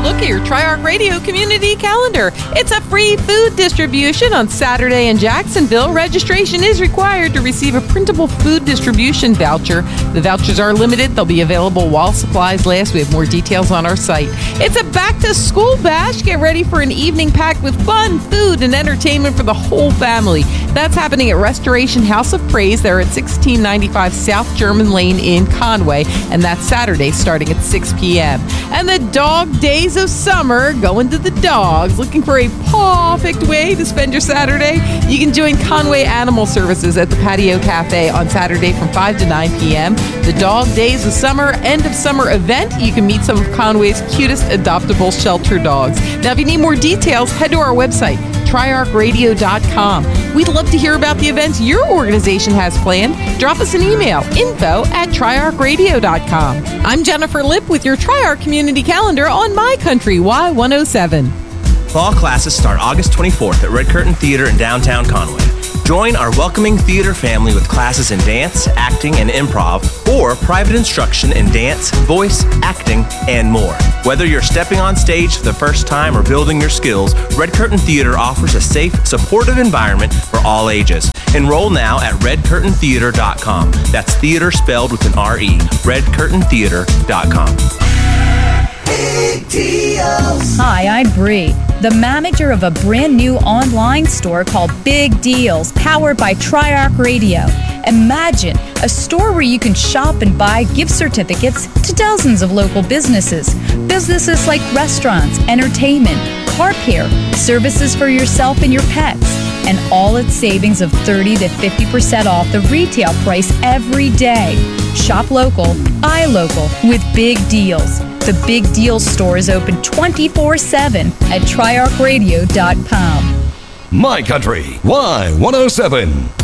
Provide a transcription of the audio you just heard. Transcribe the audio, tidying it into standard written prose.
look at your Triarch Radio community calendar. It's a free food distribution on Saturday in Jacksonville. Registration is required to receive a printable food distribution voucher. The vouchers are limited. They'll be available while supplies last. We have more details on our site. It's a back-to-school bash. Get ready for an evening packed with fun, food, and entertainment for the whole family. That's happening at Restoration House of Praise. They're at 1695 South German Lane in Conway, and that's Saturday starting at 6 p.m. And the dog days of summer, going to the dogs. Looking for a perfect way to spend your Saturday? You can join Conway Animal Services at the Patio Cafe on Saturday from 5 to 9 p.m. The Dog Days of Summer end of summer event. You can meet some of Conway's cutest adoptable shelter dogs. Now, if you need more details, head to our website, triarchradio.com. We'd love to hear about the events your organization has planned. Drop us an email, info@triarchradio.com. I'm Jennifer Lipp with your Triarch Community Calendar on My Country Y107. Fall classes start August 24th at Red Curtain Theater in downtown Conway. Join our welcoming theater family with classes in dance, acting, and improv, or private instruction in dance, voice, acting, and more. Whether you're stepping on stage for the first time or building your skills, Red Curtain Theater offers a safe, supportive environment for all ages. Enroll now at redcurtaintheater.com. That's theater spelled with an R-E. redcurtaintheater.com. Big deals. Hi, I'm Bree, the manager of a brand new online store called Big Deals, powered by Triarch Radio. Imagine a store where you can shop and buy gift certificates to dozens of local businesses. Businesses like restaurants, entertainment, car care, services for yourself and your pets, and all its savings of 30 to 50% off the retail price every day. Shop local, buy local with Big Deals. The Big Deals store is open 24/7 at triarchradio.com. My Country Y107.